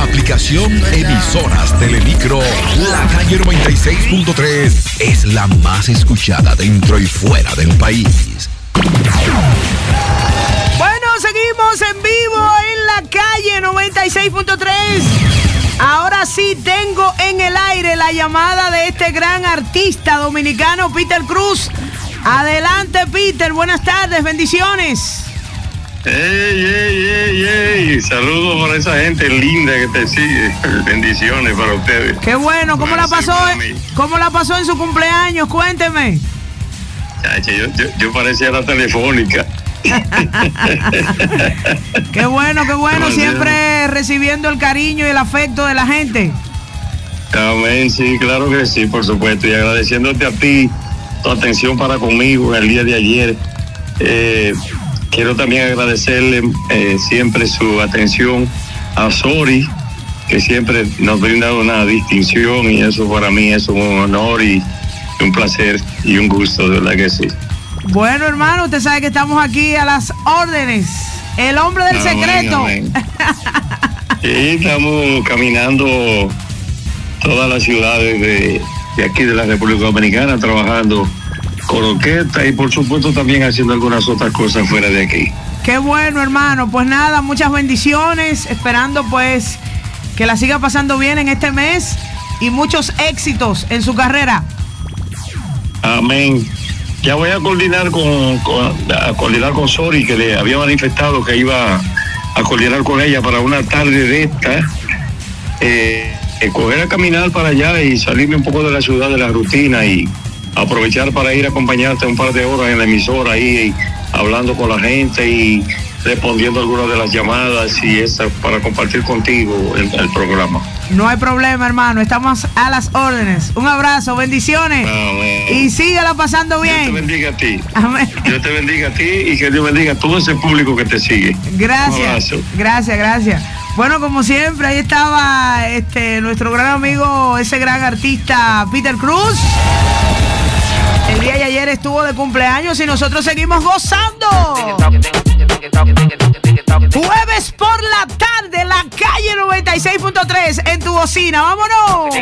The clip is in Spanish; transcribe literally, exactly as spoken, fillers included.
la aplicación Emisoras Telemicro, la calle noventa y seis punto tres es la más escuchada dentro y fuera del país. Bueno, seguimos en vivo en la calle noventa y seis punto tres. Ahora sí tengo en el aire la llamada de este gran artista dominicano, Peter Cruz. Adelante, Peter, buenas tardes, bendiciones. Ey, ey, ey, ey, saludos para esa gente linda que te sigue. Bendiciones para ustedes. Qué bueno, ¿cómo la pasó? ¿Cómo la pasó en su cumpleaños? Cuénteme. Chacha, yo, yo, yo parecía la telefónica. Qué bueno, qué bueno, siempre recibiendo el cariño y el afecto de la gente. Amén, sí, claro que sí, por supuesto. Y agradeciéndote a ti tu atención para conmigo en el día de ayer. Eh, quiero también agradecerle eh, siempre su atención a Sori, que siempre nos brinda una distinción, y eso para mí es un honor y un placer y un gusto, de verdad que sí. Bueno, hermano, usted sabe que estamos aquí a las órdenes. El hombre del amén, secreto. Amén. Sí, estamos caminando todas las ciudades de, de aquí de la República Dominicana, trabajando con orquesta y por supuesto también haciendo algunas otras cosas fuera de aquí. Qué bueno, hermano. Pues nada, muchas bendiciones, esperando pues que la siga pasando bien en este mes y muchos éxitos en su carrera. Amén. Ya voy a coordinar con, con a coordinar con Sori, que le había manifestado que iba a coordinar con ella para una tarde de esta, eh, coger a caminar para allá y salirme un poco de la ciudad, de la rutina, y aprovechar para ir a acompañarte un par de horas en la emisora ahí, hablando con la gente y respondiendo algunas de las llamadas y esa, para compartir contigo el, el programa. No hay problema, hermano, estamos a las órdenes. Un abrazo, bendiciones. Amén. Y síguela pasando bien. Dios te bendiga a ti. Amén. Dios te bendiga a ti y que Dios bendiga a todo ese público que te sigue. Gracias. Un abrazo. Gracias, gracias. Bueno, como siempre, ahí estaba este nuestro gran amigo, ese gran artista Peter Cruz. El día de ayer estuvo de cumpleaños y nosotros seguimos gozando. Jueves por la tarde, la calle noventa y seis punto tres en tu bocina. ¡Vámonos!